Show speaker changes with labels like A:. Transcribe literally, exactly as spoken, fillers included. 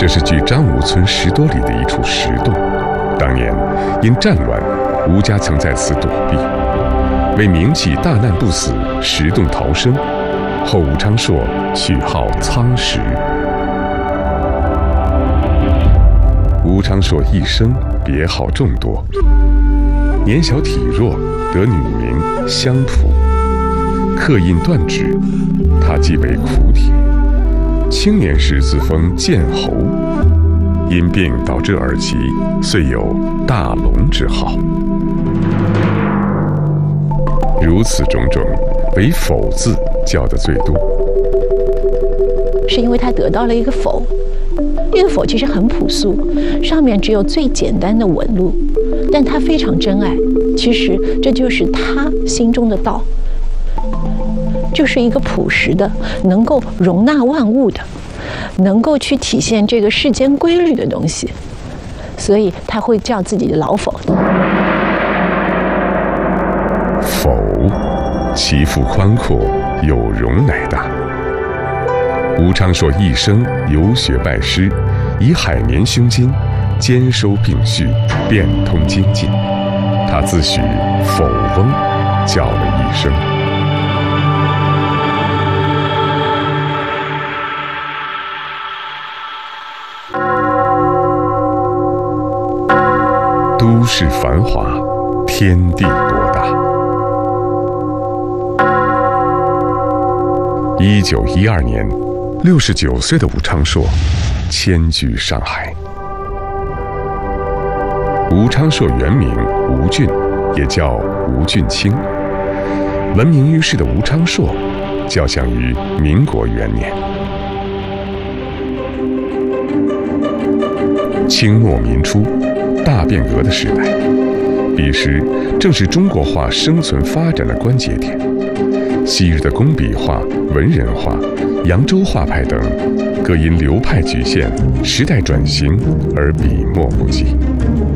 A: 这是距张武村十多里的一处石洞，当年因战乱，吴家曾在此躲避，为铭记大难不死，石洞逃生，后吴昌硕取号苍石。吴昌硕一生别号众多，年小体弱，得女名香蒲，刻印断指，他即为苦帖。青年时自封剑侯，因病导致耳疾，遂有大龙之号。如此种种，唯否字叫得最多。
B: 是因为他得到了一个否，这个否其实很朴素，上面只有最简单的纹路，但他非常珍爱。其实这就是他心中的道，就是一个朴实的，能够容纳万物的，能够去体现这个世间规律的东西，所以他会叫自己的老否。
A: 否，其腹宽阔，有容乃大。吴昌硕一生游学拜师，以海绵胸襟，兼收并蓄，变通精进。他自诩否翁，叫了一声。都市繁华，天地多大。一九一二年，六十九岁的吴昌硕迁居上海。吴昌硕原名吴俊，也叫吴俊卿。闻名于世的吴昌硕，较享于民国元年。清末民初，大变革的时代，彼时正是中国画生存发展的关节点。昔日的工笔画、文人画、扬州画派等，各因流派局限、时代转型而笔墨不济。